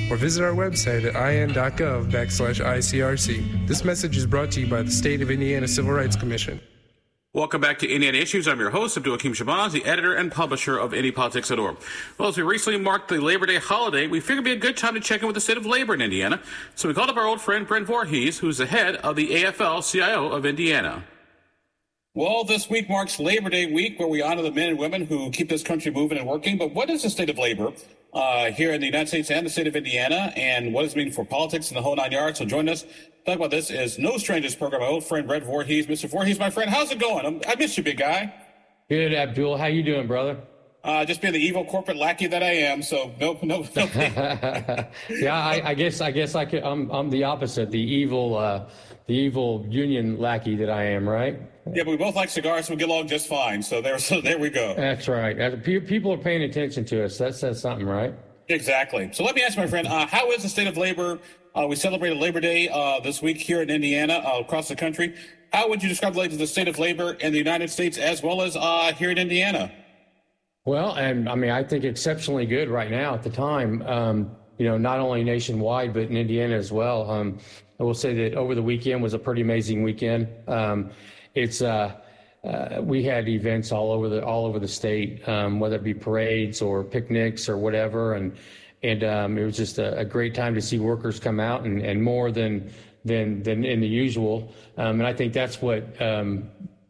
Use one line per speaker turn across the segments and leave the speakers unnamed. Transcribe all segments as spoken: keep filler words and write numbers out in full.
or visit our website at in.gov backslash ICRC. This message is brought to you by the State of Indiana Civil Rights Commission.
Welcome back to Indiana Issues. I'm your host, Abdul Hakim Shabazz, the editor and publisher of Indy Politics dot org. Well, as we recently marked the Labor Day holiday, we figured it'd be a good time to check in with the state of labor in Indiana. So we called up our old friend Brent Voorhees, who's the head of the A F L C I O of Indiana.
Well, this week marks Labor Day week, where we honor the men and women who keep this country moving and working. But what is the state of labor uh, here in the United States and the state of Indiana, and what does it mean for politics and the whole nine yards? So join us. Talk about this is No Strangers program. My old friend Brent Voorhees. Mister Voorhees, my friend, how's it going? I'm, I miss you, big guy.
Good, Abdul. How you doing, brother?
Uh, just being the evil corporate lackey that I am. So no, no, no.
yeah, I, I guess, I guess I could. I'm, I'm the opposite. The evil, uh, the evil union lackey that I am, right?
Yeah, but we both like cigars, so we get along just fine. So there, so there we go.
That's right. People are paying attention to us. That says something, right?
Exactly. So let me ask you, my friend, uh, how is the state of labor? Uh, we celebrated Labor Day uh, this week here in Indiana, uh, across the country. How would you describe the state of labor in the United States as well as uh, here in Indiana?
Well, and I mean, I think exceptionally good right now at the time, um, you know, not only nationwide, but in Indiana as well. Um, I will say that over the weekend was a pretty amazing weekend. Um, it's uh, uh, we had events all over the all over the state, um, whether it be parades or picnics or whatever. And And um, it was just a, a great time to see workers come out, and, and more than than than in the usual. Um, and I think that's what um,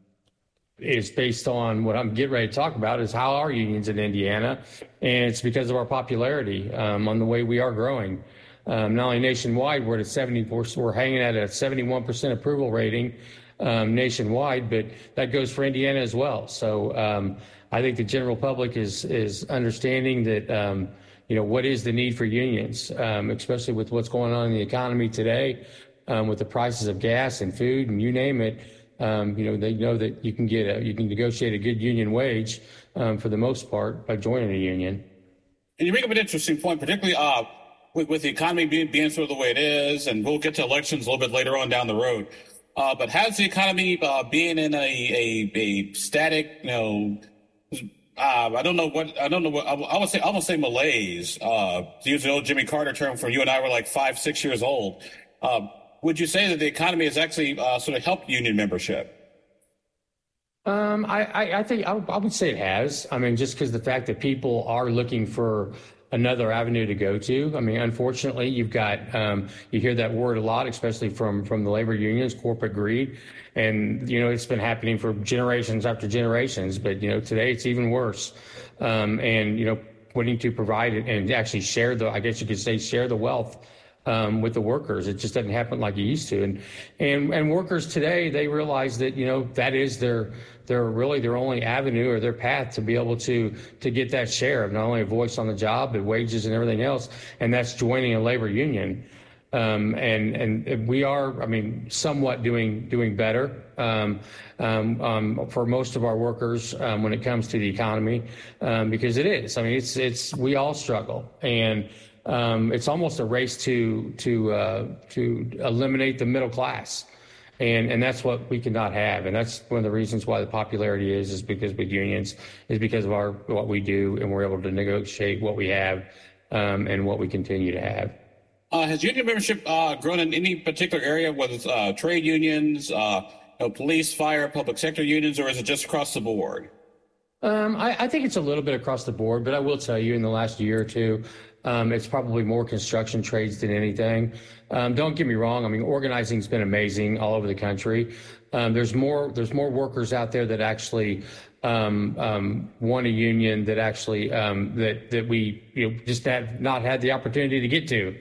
is based on what I'm getting ready to talk about is how our unions in Indiana, and it's because of our popularity um, on the way we are growing. Um, not only nationwide, we're at a seventy-four, we're hanging at a seventy-one percent approval rating um, nationwide, but that goes for Indiana as well. So um, I think the general public is is understanding that. Um, You know, what is the need for unions, um, especially with what's going on in the economy today, um, with the prices of gas and food and you name it. Um, you know, they know that you can get a, you can negotiate a good union wage um, for the most part by joining a union.
And you bring up an interesting point, particularly uh, with, with the economy being, being sort of the way it is, and we'll get to elections a little bit later on down the road. Uh, but how's the economy uh, being in a, a, a static, you know, Uh, I don't know what I don't know what I, I would say. I would say malaise. Uh, to use the old Jimmy Carter term, from you and I were like five, six years old. Uh, would you say that the economy has actually uh, sort of helped union membership?
Um, I, I, I think I, I would say it has. I mean, just because the fact that people are looking for another avenue to go to. I mean, unfortunately, you've got um, you hear that word a lot, especially from from the labor unions, corporate greed. And, you know, it's been happening for generations after generations. But, you know, today it's even worse. Um, and, you know, wanting to provide it and actually share the, I guess you could say, share the wealth um, with the workers. It just doesn't happen like it used to. And and and workers today, they realize that, you know, that is their their really their only avenue or their path to be able to to get that share of not only a voice on the job, but wages and everything else. And that's joining a labor union. Um, and, and we are, I mean, somewhat doing doing better um, um, um, for most of our workers um, when it comes to the economy, um, because it is. I mean, it's it's we all struggle, and um, it's almost a race to to uh, to eliminate the middle class, and and that's what we cannot have, and that's one of the reasons why the popularity is is because with unions is because of our what we do, and we're able to negotiate what we have um, and what we continue to have.
Uh, has union membership uh, grown in any particular area, whether it's uh, trade unions, uh, you know, police, fire, public sector unions, or is it just across the board?
Um, I, I think it's a little bit across the board, but I will tell you in the last year or two, um, it's probably more construction trades than anything. Um, don't get me wrong. I mean, organizing's been amazing all over the country. Um, there's more there's more workers out there that actually um, um, want a union that actually um, that that we you know, just have not had the opportunity to get to.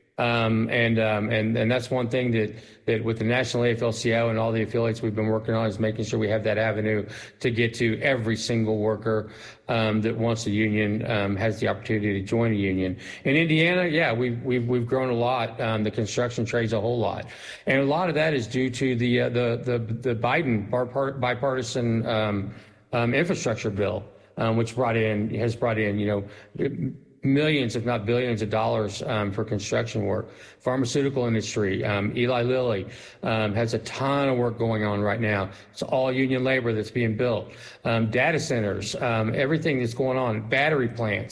Um, and, um, and, and that's one thing that, that with the National A F L C I O and all the affiliates we've been working on is making sure we have that avenue to get to every single worker, um, that wants a union, um, has the opportunity to join a union. In Indiana, yeah, we've, we've, we've grown a lot. Um, the construction trades a whole lot. And a lot of that is due to the, uh, the, the, the Biden bipartisan, um, um, infrastructure bill, um, which brought in, has brought in, you know, millions, if not billions of dollars um, for construction work. Pharmaceutical industry, um, Eli Lilly um, has a ton of work going on right now. It's all union labor that's being built. Um, data centers, um, everything that's going on, battery plants.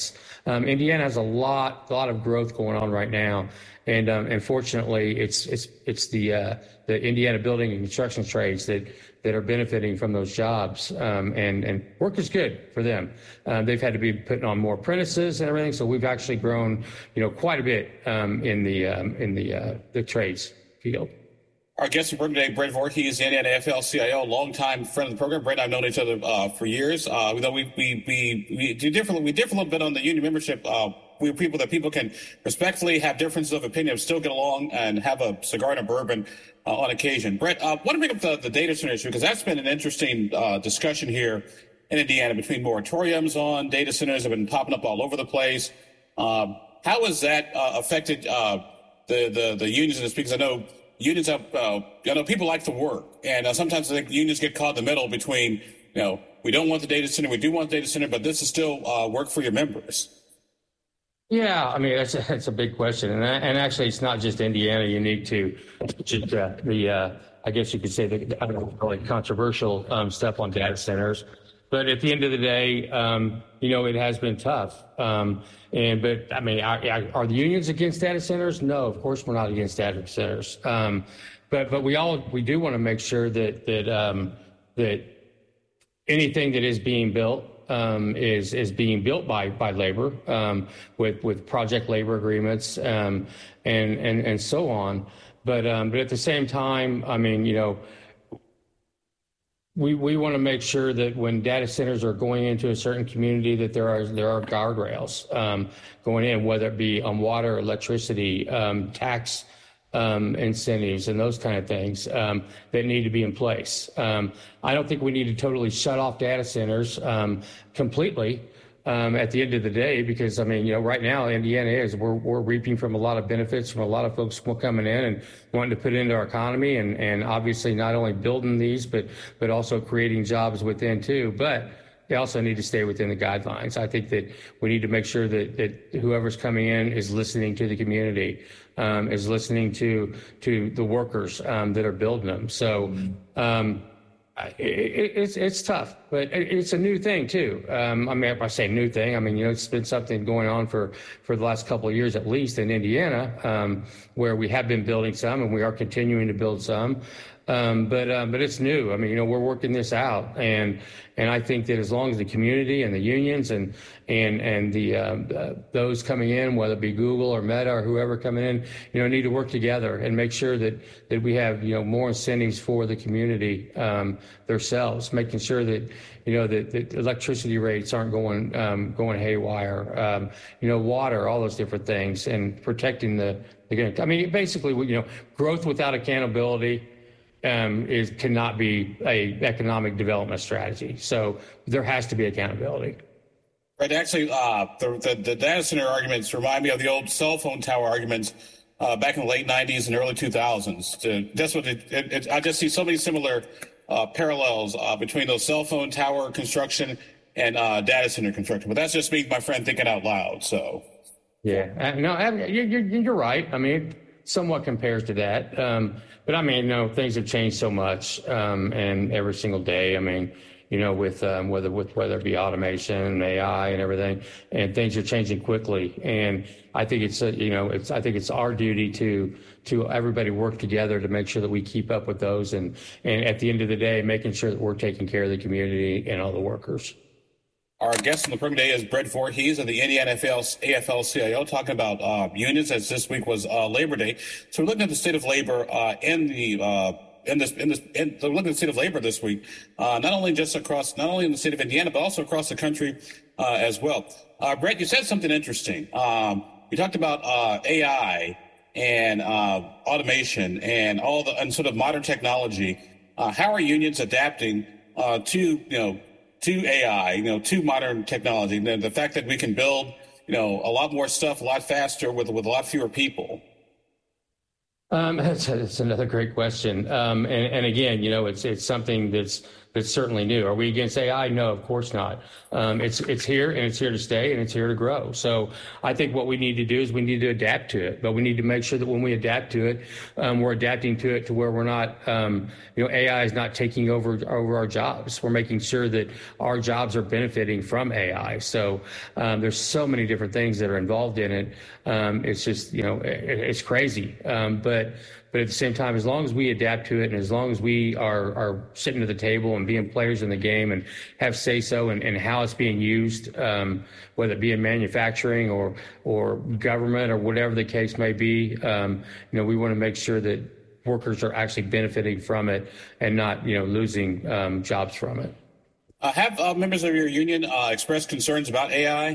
Um, Indiana has a lot, a lot of growth going on right now, and um, unfortunately, it's it's it's the uh, the Indiana building and construction trades that that are benefiting from those jobs, um, and and work is good for them. Uh, they've had to be putting on more apprentices and everything, so we've actually grown, you know, quite a bit um, in the um, in the uh, the trades field.
Our guest for today, Brett Voorhees, the Indiana A F L C I O, longtime friend of the program. Brett and I've known each other uh, for years. Uh, though we we we we do different, we differ a little bit on the union membership. Uh, we're people that people can respectfully have differences of opinion, still get along, and have a cigar and a bourbon uh, on occasion. Brett, I uh, want to bring up the, the data center issue because that's been an interesting uh, discussion here in Indiana between moratoriums on data centers that have been popping up all over the place. Um, how has that uh, affected uh, the, the the unions in this? Because I know. Unions have, uh, you know, people like to work, and uh, sometimes I think unions get caught in the middle between, you know, we don't want the data center, we do want the data center, but this is still uh, work for your members.
Yeah, I mean, that's a, that's a big question, and and actually, it's not just Indiana unique to just, uh, the, uh, I guess you could say the I don't know, really controversial um, stuff on data centers. But at the end of the day, um, you know, it has been tough. Um, and but I mean, are, are the unions against data centers? No, of course we're not against data centers. Um, but but we all we do want to make sure that that um, that anything that is being built um, is is being built by by labor um, with with project labor agreements um, and and and so on. But um, but at the same time, I mean, you know. We we want to make sure that when data centers are going into a certain community, that there are there are guardrails um, going in, whether it be on water, electricity, um, tax um, incentives, and those kind of things um, that need to be in place. Um, I don't think we need to totally shut off data centers um, completely. Um, at the end of the day, because I mean, you know, right now Indiana is we're we're reaping from a lot of benefits from a lot of folks coming in and wanting to put it into our economy, and and obviously not only building these, but but also creating jobs within too. But they also need to stay within the guidelines. I think that we need to make sure that that whoever's coming in is listening to the community, um, is listening to to the workers um, that are building them. So. Um, It, it's it's tough, but it's a new thing too. Um, I mean, if I say new thing, I mean, you know, it's been something going on for, for the last couple of years at least in Indiana, um, where we have been building some and we are continuing to build some. Um, but um, but it's new. I mean, you know, we're working this out, and and I think that as long as the community and the unions and and and the um, uh, those coming in, whether it be Google or Meta or whoever coming in, you know, need to work together and make sure that that we have, you know, more incentives for the community um, themselves, making sure that, you know, that, that electricity rates aren't going um, going haywire, um, you know, water, all those different things, and protecting the. the I mean, basically, you know, growth without accountability. Um, is cannot be a economic development strategy. So there has to be accountability.
Right. Actually, uh, the, the the data center arguments remind me of the old cell phone tower arguments uh, back in the late nineties and early two thousands. To, that's what it, it, it, I just see so many similar uh, parallels uh, between those cell phone tower construction and uh, data center construction. But that's just me, my friend, thinking out loud. So.
Yeah. Uh, no, you're, you're, you're right. I mean, it somewhat compares to that. Um, But I mean, you know, things have changed so much, um, and every single day. I mean, you know, with um, whether with whether it be automation and A I and everything, and things are changing quickly. And I think it's a, you know, it's I think it's our duty to to everybody work together to make sure that we keep up with those, and and at the end of the day, making sure that we're taking care of the community and all the workers.
Our guest on the program today is Brett Voorhees of the Indiana A F L C I O, talking about uh, unions, as this week was uh, Labor Day. So we're looking at the state of labor uh, in the uh, in this in this in, we're looking at the state of labor this week, uh, not only just across not only in the state of Indiana but also across the country uh, as well. Uh, Brett, you said something interesting. Um, you talked about uh, A I and uh, automation and all the and sort of modern technology. Uh, how are unions adapting uh, to you know? to A I, you know, to modern technology, the, the fact that we can build, you know, a lot more stuff a lot faster with with a lot fewer people?
Um, that's, that's another great question. Um, and, and again, you know, it's it's something that's it's certainly new. Are we against A I? No, of course not. Um, it's it's here and it's here to stay and it's here to grow. So I think what we need to do is we need to adapt to it, but we need to make sure that when we adapt to it, um, we're adapting to it to where we're not, um, you know, A I is not taking over over our jobs. We're making sure that our jobs are benefiting from A I. So um, there's so many different things that are involved in it. Um, it's just, you know, it, it's crazy. Um, but But at the same time, as long as we adapt to it and as long as we are, are sitting at the table and being players in the game and have say-so and, and how it's being used, um, whether it be in manufacturing or or government or whatever the case may be, um, you know, we want to make sure that workers are actually benefiting from it and not, you know, losing um, jobs from it.
Uh, have uh, members of your union uh, expressed concerns about A I?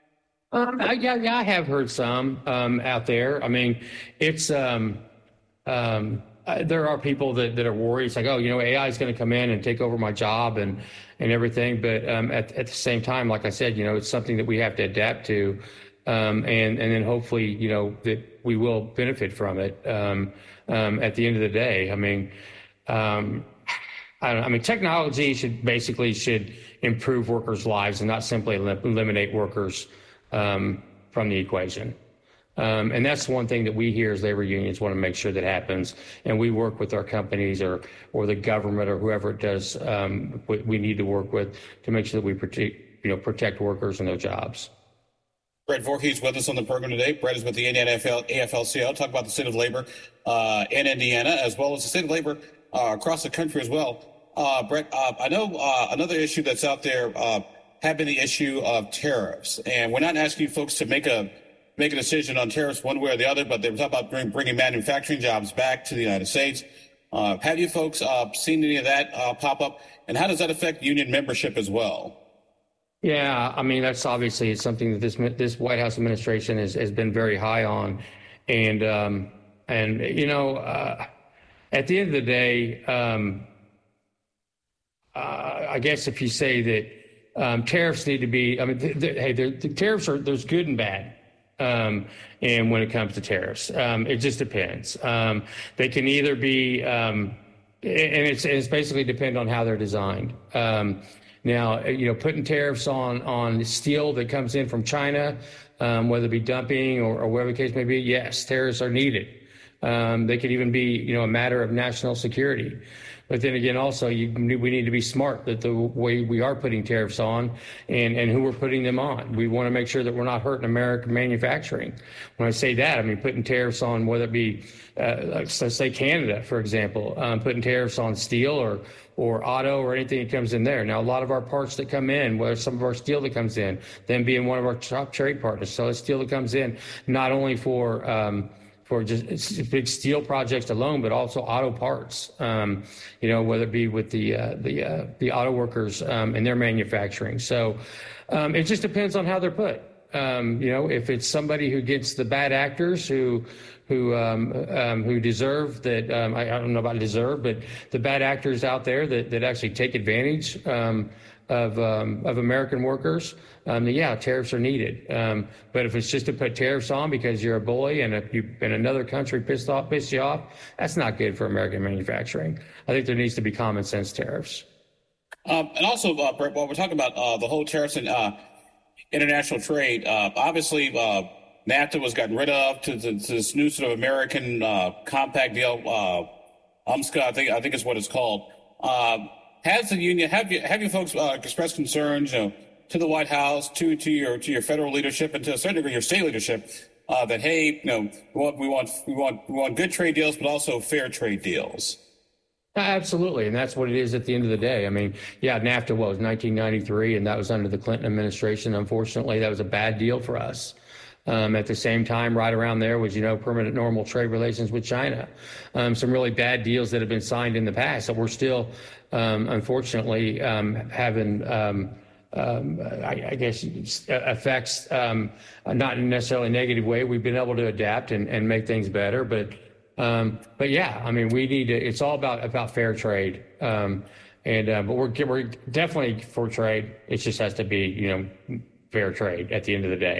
Um, I, yeah, yeah, I have heard some um, out there. I mean, it's... Um, Um, uh, there are people that, that are worried. It's like, oh, you know, A I is going to come in and take over my job and, and everything. But um, at, at the same time, like I said, you know, it's something that we have to adapt to. Um, and, and then hopefully, you know, that we will benefit from it um, um, at the end of the day. I mean, um, I don't know. I mean, technology should basically should improve workers' lives and not simply elim- eliminate workers um, from the equation. Um, and that's one thing that we here as labor unions want to make sure that happens. And we work with our companies or or the government or whoever it does um, we, we need to work with to make sure that we protect, you know, protect workers and their jobs.
Brett Voorhees with us on the program today. Brett is with the Indiana A F L C L. Talk about the state of labor uh, in Indiana as well as the state of labor uh, across the country as well. Uh, Brett, uh, I know uh, another issue that's out there uh, have been the issue of tariffs. And we're not asking you folks to make a make a decision on tariffs one way or the other, but they were talking about bring, bringing manufacturing jobs back to the United States. Uh, have you folks uh, seen any of that uh, pop up? And how does that affect union membership as well?
Yeah, I mean, that's obviously something that this this White House administration has, has been very high on. And, um, and you know, uh, at the end of the day, um, uh, I guess if you say that um, tariffs need to be, I mean, th- th- hey, the tariffs are, there's good and bad. Um, and when it comes to tariffs, um, it just depends. Um, they can either be, um, and it's, it's basically depend on how they're designed. Um, now, you know, putting tariffs on, on steel that comes in from China, um, whether it be dumping or, or whatever the case may be, yes, tariffs are needed. Um, they could even be, you know, a matter of national security. But then again, also, you, we need to be smart that the way we are putting tariffs on and, and who we're putting them on. We want to make sure that we're not hurting American manufacturing. When I say that, I mean putting tariffs on whether it be, uh, like, let's say Canada, for example, um, putting tariffs on steel or or auto or anything that comes in there. Now, a lot of our parts that come in, whether some of our steel that comes in, them being one of our top trade partners. So it's steel that comes in not only for um, for just big steel projects alone, but also auto parts, um, you know, whether it be with the uh, the uh, the auto workers um, and their manufacturing. So um, it just depends on how they're put. Um, you know, if it's somebody who gets the bad actors who who um, um, who deserve that, um, I, I don't know about deserve, but the bad actors out there that, that actually take advantage um, of um, of American workers, um, then yeah, tariffs are needed. Um, but if it's just to put tariffs on because you're a bully and if you in another country pissed off, pissed you off, that's not good for American manufacturing. I think there needs to be common sense tariffs.
Um, and also, uh, Brett, while we're talking about uh, the whole tariffs and uh, international trade, uh, obviously uh, NAFTA was gotten rid of to, to, to this new sort of American uh, compact deal. Uh, UMSCA, I think I think is what it's called. Uh, has the union have you have you folks uh, expressed concerns, you know, to the White House, to to your to your federal leadership, and to a certain degree your state leadership, uh, that hey, you know, we want we want we want we want good trade deals, but also fair trade deals.
Absolutely, and that's what it is at the end of the day. I mean, yeah, NAFTA was nineteen ninety-three, and that was under the Clinton administration. Unfortunately, that was a bad deal for us. Um, at the same time, right around there was, you know, permanent normal trade relations with China. Um, some really bad deals that have been signed in the past that we're still, um, unfortunately, um, having, um, um, I, I guess, effects, um, not in necessarily a negative way. We've been able to adapt and, and make things better. But, um, but yeah, I mean, we need to, it's all about, about fair trade. Um, and, uh, but we're, we're definitely for trade. It just has to be, you know, fair trade at the end of the day.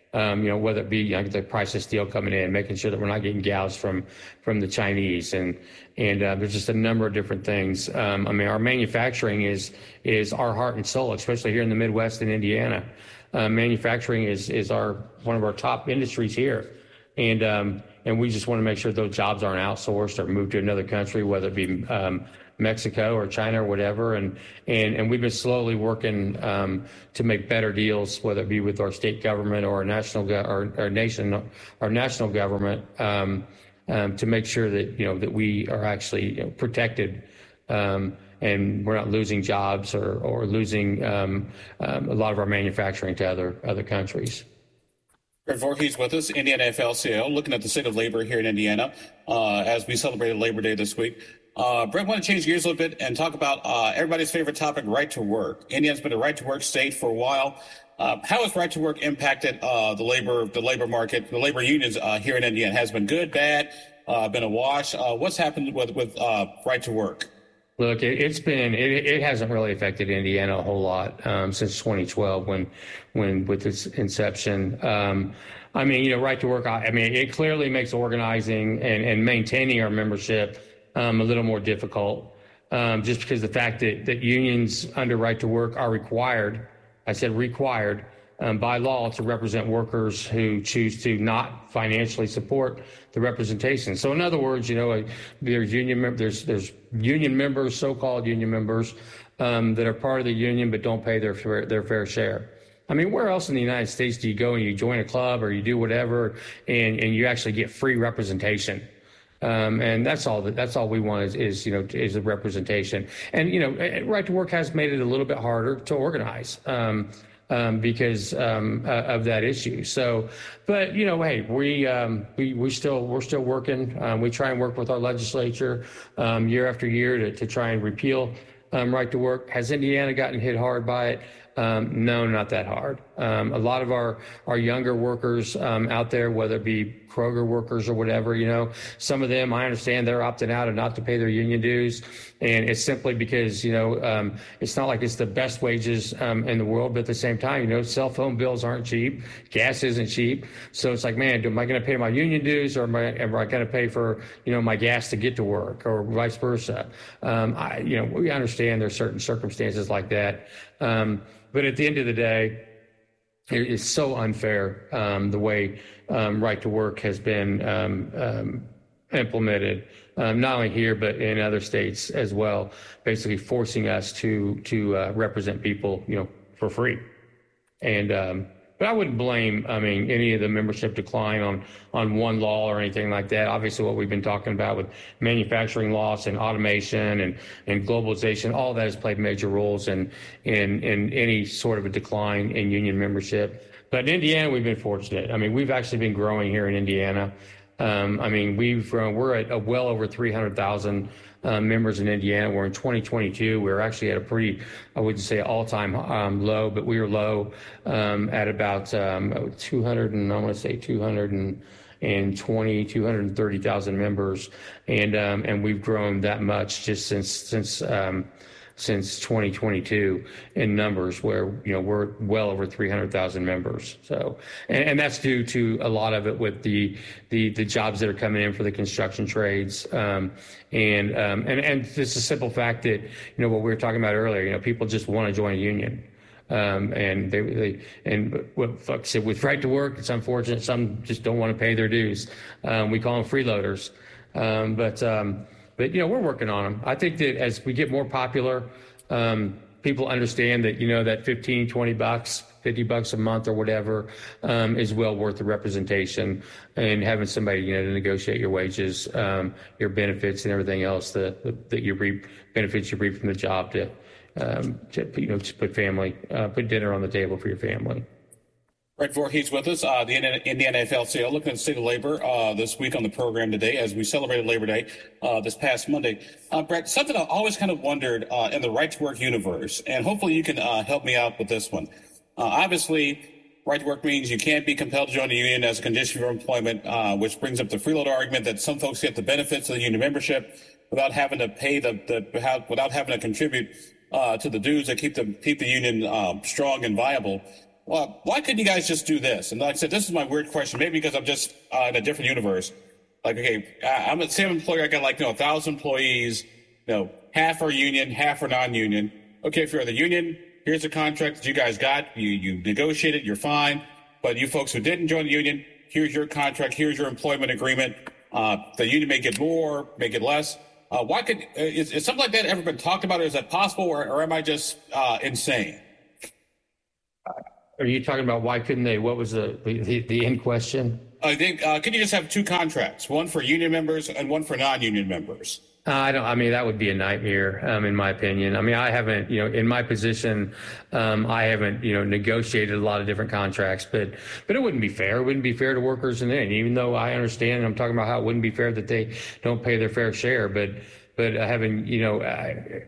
Um, you know, whether it be you know, the price of steel coming in, making sure that we're not getting gouged from from the Chinese, and and uh, there's just a number of different things. Um, I mean, our manufacturing is is our heart and soul, especially here in the Midwest and Indiana. Uh, manufacturing is is our one of our top industries here, and um, and we just want to make sure those jobs aren't outsourced or moved to another country, whether it be um, Mexico or China or whatever, and and and we've been slowly working um, to make better deals, whether it be with our state government or our national go- our, our nation, our national government, um, um, to make sure that you know that we are actually you know, protected, um, and we're not losing jobs or or losing um, um, a lot of our manufacturing to other other countries.
Brett Voorhees with us, Indiana A F L C I O, looking at the state of labor here in Indiana uh, as we celebrated Labor Day this week. Uh, Brett, I want to change gears a little bit and talk about uh, everybody's favorite topic, right to work. Indiana's been a right to work state for a while. Uh, how has right to work impacted uh, the labor the labor market, the labor unions uh, here in Indiana? Has it been good, bad, uh, been a wash? Uh, what's happened with with uh, right to work?
Look, it, it's been it, it hasn't really affected Indiana a whole lot um, since twenty twelve when when with its inception. Um, I mean, you know, right to work. I, I mean, it clearly makes organizing and, and maintaining our membership Um, a little more difficult, um, just because the fact that, that unions under right to work are required, I said required, um, by law to represent workers who choose to not financially support the representation. So in other words, you know, there's union mem- there's there's union members, so-called union members, um, that are part of the union but don't pay their fair, their fair share. I mean, where else in the United States do you go and you join a club or you do whatever and, and you actually get free representation? Um, and that's all that, that's all we want is, is, you know, is a representation. And, you know, right to work has made it a little bit harder to organize, um, um, because, um, uh, of that issue. So, but, you know, hey, we, um, we, we still, we're still working. Um, we try and work with our legislature, um, year after year to, to try and repeal, um, right to work. Has Indiana gotten hit hard by it? Um, no, not that hard. Um, a lot of our, our younger workers um, out there, whether it be Kroger workers or whatever, you know, some of them, I understand they're opting out and not to pay their union dues. And it's simply because, you know, um, it's not like it's the best wages um, in the world, but at the same time, you know, cell phone bills aren't cheap. Gas isn't cheap. So it's like, man, am I going to pay my union dues or am I, am I going to pay for, you know, my gas to get to work or vice versa? Um, I, you know, we understand there's certain circumstances like that. Um, But at the end of the day, it is so unfair um, the way um, right to work has been um, um, implemented, um, not only here but in other states as well, basically forcing us to to uh, represent people, you know, for free. And um, but I wouldn't blame, I mean, any of the membership decline on on one law or anything like that. Obviously, what we've been talking about with manufacturing loss and automation and, and globalization, all that has played major roles in, in in any sort of a decline in union membership. But in Indiana, we've been fortunate. I mean, we've actually been growing here in Indiana. Um, I mean, we've grown, we're at a well over three hundred thousand uh, members in Indiana. We're in twenty twenty-two. We're actually at a pretty, I wouldn't say all-time um, low, but we were low um, at about um, two hundred and I want to say two hundred twenty, two hundred thirty thousand members, and um, and we've grown that much just since since. Um, since twenty twenty-two in numbers where, you know, we're well over three hundred thousand members. So, and, and that's due to a lot of it with the, the, the jobs that are coming in for the construction trades. Um, and, um, and, and just a simple fact that, you know, what we were talking about earlier, you know, people just want to join a union. Um, and they, they, and what like I said, with right to work, it's unfortunate. Some just don't want to pay their dues. Um, we call them freeloaders. Um, but, um, But, you know, we're working on them. I think that as we get more popular, um, people understand that, you know, that fifteen, twenty bucks, fifty bucks a month or whatever um, is well worth the representation, and having somebody, you know, to negotiate your wages, um, your benefits and everything else that, that you reap, benefits you reap from the job to, um, to you know, to put family, uh, put dinner on the table for your family.
Brett Voorhees with us, uh, the Indiana A F L C I O, looking at the state of labor uh, this week on the program today as we celebrated Labor Day uh, this past Monday. Uh, Brett, something I always kind of wondered uh, in the right to work universe, and hopefully you can uh, help me out with this one. Uh, obviously, right to work means you can't be compelled to join a union as a condition for employment, uh, which brings up the freeloader argument that some folks get the benefits of the union membership without having to pay the, the without having to contribute uh, to the dues that keep the keep the union uh, strong and viable. well, why couldn't you guys just do this? And like I said, this is my weird question, maybe because I'm just uh, in a different universe. Like, okay, I'm a same employer. I got like, you know, a thousand employees, you know, half are union, half are non-union. Okay, if you're the union, here's the contract that you guys got. You, you negotiated, you're fine. But you folks who didn't join the union, here's your contract, here's your employment agreement. Uh, the union may get more, may get less. Uh, why could, is, is something like that ever been talked about, or is that possible, or, or am I just uh, insane?
Are you talking about why couldn't they? What was the the, the end question?
I think, uh, could you just have two contracts, one for union members and one for non-union members?
Uh, I don't. I mean, that would be a nightmare, um, in my opinion. I mean, I haven't, you know, in my position, um, I haven't, you know, negotiated a lot of different contracts, but but it wouldn't be fair. It wouldn't be fair to workers in any. Even though I understand, and I'm talking about how it wouldn't be fair that they don't pay their fair share, but but uh, having, you know. I,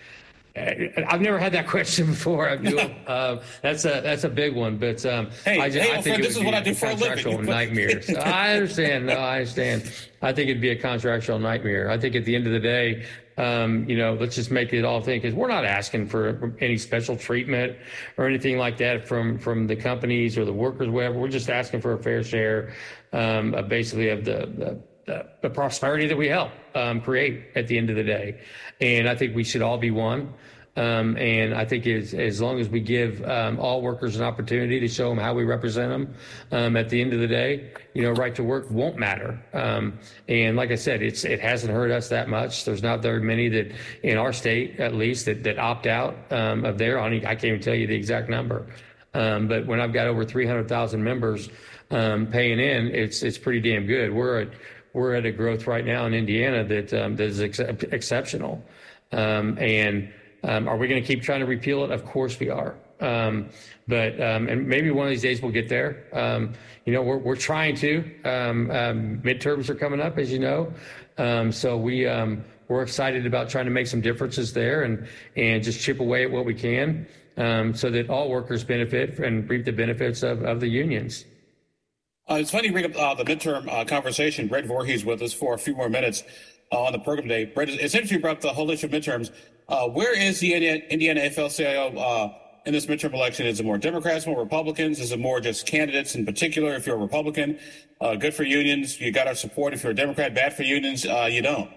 I've never had that question before. uh, that's a that's a big one, but um,
hey,
I,
hey,
I think
friend,
it
this
would
is what
be
I do
a
for a
contractual
living.
nightmare. So I understand. No, I understand. I think it'd be a contractual nightmare. I think at the end of the day, um, you know, let's just make it all thing, because we're not asking for any special treatment or anything like that from from the companies or the workers, whatever. We're just asking for a fair share, um, of basically of the. the The, the prosperity that we help um, create at the end of the day. And I think we should all be one. Um, and I think as, as long as we give um, all workers an opportunity to show them how we represent them, um, at the end of the day, you know, right to work won't matter. Um, and like I said, it's it hasn't hurt us that much. There's not very many that in our state, at least, that, that opt out um, of their, I can't even tell you the exact number. Um, but when I've got over three hundred thousand members um, paying in, it's it's pretty damn good. We're at We're at a growth right now in Indiana that um, that is ex- exceptional. Um, and um, are we going to keep trying to repeal it? Of course we are. Um, but um, and maybe one of these days we'll get there. Um, you know, we're we're trying to. Um, um, midterms are coming up, as you know. Um, so we um, we're excited about trying to make some differences there and and just chip away at what we can, um, so that all workers benefit and reap the benefits of, of the unions.
Uh, it's funny you bring up uh, the midterm uh, conversation. Brett Voorhees with us for a few more minutes uh, on the program today. Brett, it's interesting you brought up the whole issue of midterms. Uh, where is the Indiana A F L C I O uh, in this midterm election? Is it more Democrats, more Republicans? Is it more just candidates in particular? If you're a Republican, uh, good for unions, you got our support. If you're a Democrat, bad for unions, uh, you don't.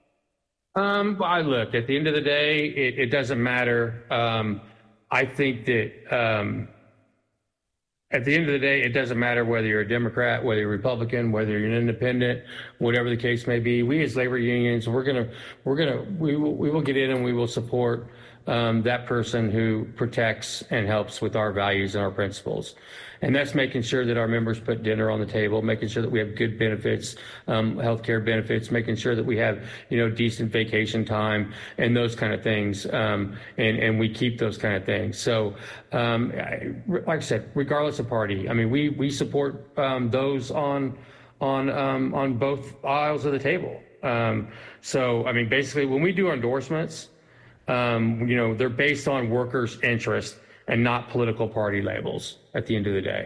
Um, well, I look, at the end of the day, it, it doesn't matter. Um, I think that um, at the end of the day, it doesn't matter whether you're a Democrat, whether you're a Republican, whether you're an independent, whatever the case may be. We as labor unions, we're gonna, we're gonna, we will, we will get in and we will support um, that person who protects and helps with our values and our principles. And that's making sure that our members put dinner on the table, making sure that we have good benefits, um, healthcare benefits, making sure that we have, you know, decent vacation time and those kind of things. Um, and, and we keep those kind of things. So, um, I, like I said, regardless of party, I mean, we, we support um, those on, on, um, on both aisles of the table. Um, so, I mean, basically, when we do our endorsements, um, you know, they're based on workers' interest and not political party labels at the end of the day.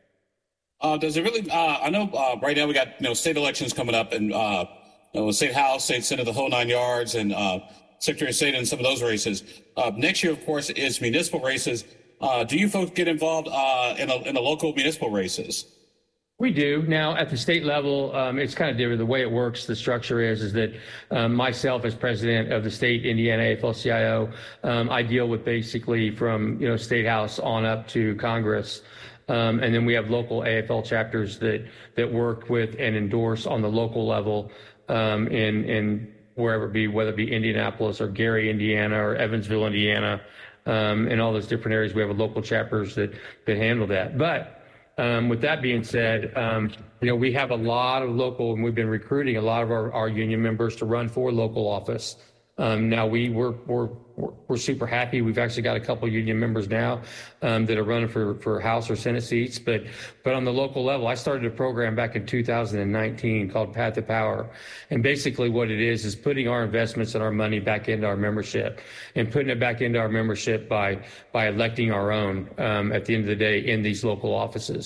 Uh, does it really, uh, I know uh, right now we got, you know, state elections coming up and, uh, you know, state house, state senate, the whole nine yards, and uh, secretary of state in some of those races. Uh, next year, of course, is municipal races. Uh, do you folks get involved uh, in, a, in the local municipal races?
We do. Now, at the state level, um, it's kind of different. The way it works, the structure is, is that um, myself as president of the state Indiana A F L C I O, um, I deal with basically from, you know, State House on up to Congress. Um, and then we have local A F L chapters that, that work with and endorse on the local level um, in, in wherever it be, whether it be Indianapolis or Gary, Indiana, or Evansville, Indiana, um, and all those different areas. We have local chapters that, that handle that. But Um, with that being said, um, you know, we have a lot of local, and we've been recruiting a lot of our, our union members to run for local office. Um, now we we're, we're we're super happy. We've actually got a couple union members now um, that are running for for House or Senate seats. But but on the local level, I started a program back in two thousand nineteen called Path to Power, and basically what it is is putting our investments and our money back into our membership, and putting it back into our membership by by electing our own um, at the end of the day in these local offices.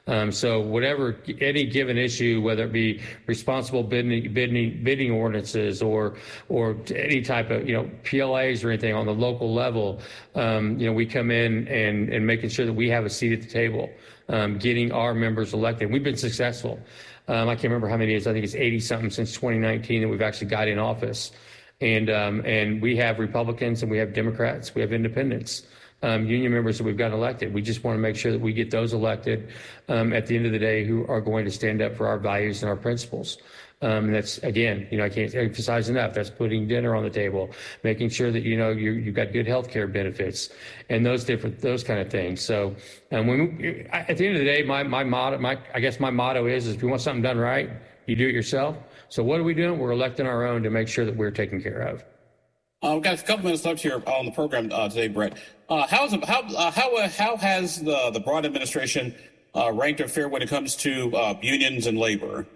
Um, so whatever, any given issue, whether it be responsible bidding, bidding, bidding ordinances or or any type of, you know, P L As or anything on the local level, um, you know, we come in and, and making sure that we have a seat at the table, um, getting our members elected. We've been successful. Um, I can't remember how many it is. I think it's eighty something since twenty nineteen that we've actually got in office. And um, and we have Republicans and we have Democrats, we have independents, um, union members that we've got elected. We just want to make sure that we get those elected um, at the end of the day who are going to stand up for our values and our principles. Um, and that's, again, you know, I can't emphasize enough. That's putting dinner on the table, making sure that, you know, you, you've got good health care benefits and those different, those kind of things. So um, when we, at the end of the day, my, my motto, my, I guess my motto is, is if you want something done right, you do it yourself. So what are we doing? We're electing our own to make sure that we're taken care of.
Uh, we've got a couple minutes left here on the program uh, today, Brett. Uh, how's how uh, how uh, how has the the Broad administration uh, ranked or fared when it comes to uh, unions and labor?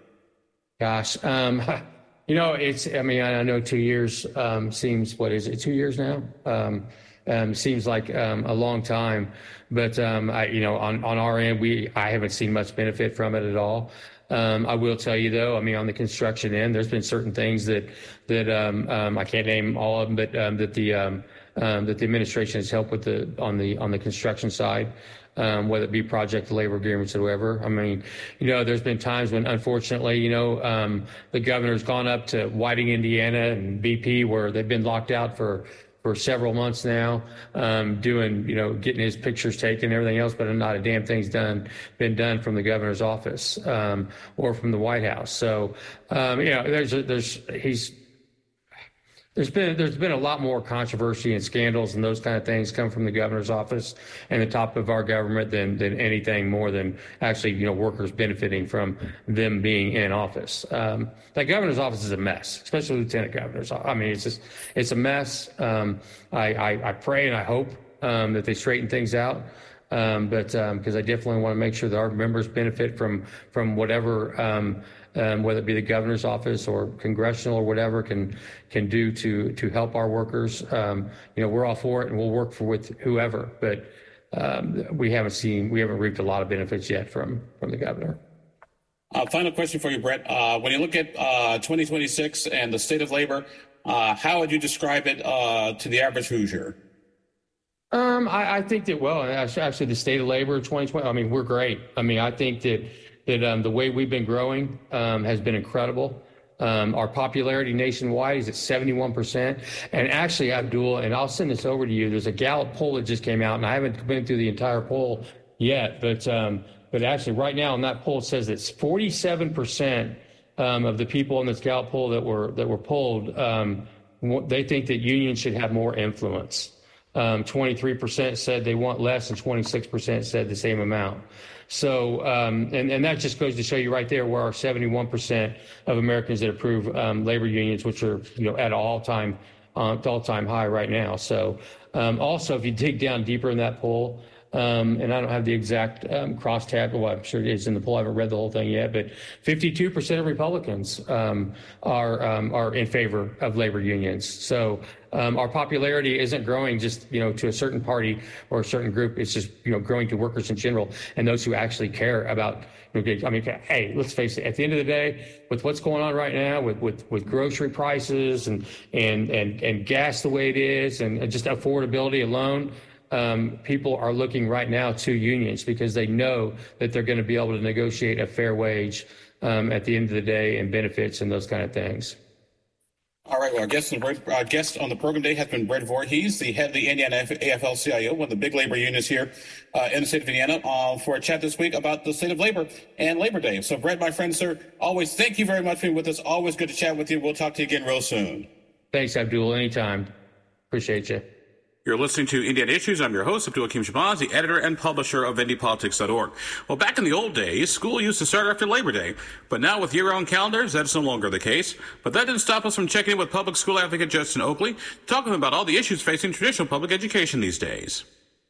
Gosh, um, you know, it's. I mean, I know two years um, seems. What is it? Two years now. Um, um, seems like um, a long time, but um, I, you know, on on our end, we I haven't seen much benefit from it at all. Um, I will tell you, though, I mean, on the construction end, there's been certain things that that um, um, I can't name all of them, but um, that the um, um, that the administration has helped with the on the on the construction side, um, whether it be project labor agreements or whatever. I mean, you know, there's been times when, unfortunately, you know, um, the governor's gone up to Whiting, Indiana, and B P, where they've been locked out for. for several months now, um, doing, you know, getting his pictures taken and everything else, but not a damn thing's done, been done from the governor's office, um, or from the White House. So, um, you know, there's, a, there's, he's, there's been, there's been a lot more controversy and scandals and those kind of things come from the governor's office and the top of our government than, than anything more than actually, you know, workers benefiting from them being in office. Um, that governor's office is a mess, especially lieutenant governors. I mean, it's just, it's a mess. Um, I, I, I pray and I hope, um, that they straighten things out. Um, but, um, cause I definitely want to make sure that our members benefit from, from whatever, um, Um, whether it be the governor's office or congressional or whatever can can do to to help our workers. Um, you know, we're all for it and we'll work for with whoever, but um, we haven't seen, we haven't reaped a lot of benefits yet from from the governor.
Uh, final question for you, Brett. Uh, when you look at uh, twenty twenty-six and the state of labor, uh, how would you describe it uh, to the average Hoosier?
Um, I, I think that, well, actually the state of labor in twenty twenty, I mean, we're great. I mean, I think that that um, the way we've been growing um, has been incredible. Um, our popularity nationwide is at seventy-one percent. And actually, Abdul, and I'll send this over to you, there's a Gallup poll that just came out, and I haven't been through the entire poll yet, but um, but actually right now in that poll it says that forty-seven percent um, of the people in this Gallup poll that were that were polled, um, they think that unions should have more influence. Um, twenty-three percent said they want less, and twenty-six percent said the same amount. So, um, and, and that just goes to show you right there where our seventy-one percent of Americans that approve um, labor unions, which are, you know, at an all-time, uh, all-time high right now. So, um, also, if you dig down deeper in that poll, um, and I don't have the exact um, crosstab, well, I'm sure it is in the poll. I haven't read the whole thing yet, but fifty-two percent of Republicans um, are um, are in favor of labor unions. So. Um, our popularity isn't growing just, you know, to a certain party or a certain group. It's just, you know, growing to workers in general and those who actually care about, you know, I mean, hey, let's face it, at the end of the day, with what's going on right now with, with, with grocery prices and, and, and, and gas the way it is and just affordability alone, um, people are looking right now to unions because they know that they're going to be able to negotiate a fair wage um, at the end of the day and benefits and those kind of things.
All right, well, our guest, our guest on the program today has been Brett Voorhees, the head of the Indiana A F L C I O, one of the big labor unions here uh, in the state of Indiana, uh, for a chat this week about the state of labor and Labor Day. So, Brett, my friend, sir, always thank you very much for being with us. Always good to chat with you. We'll talk to you again real soon.
Thanks, Abdul. Anytime. Appreciate you.
You're listening to Indiana Issues. I'm your host, Abdul Hakim Shabazz, the editor and publisher of Indy Politics dot org. Well, back in the old days, school used to start after Labor Day. But now with year-round calendars, that's no longer the case. But that didn't stop us from checking in with public school advocate Justin Oakley, talking about all the issues facing traditional public education these days.